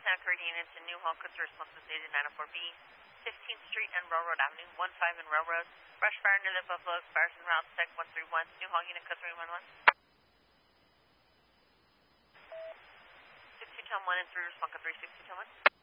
Curry unit to New Hall, Coast response is 904B, 15th Street and Railroad Avenue, 15 and Railroad. Brush fire near the Buffalo Express and route tech 131. New Hall unit, code 311. 62 Tom 1 and 3, respond code 362 Tom 1.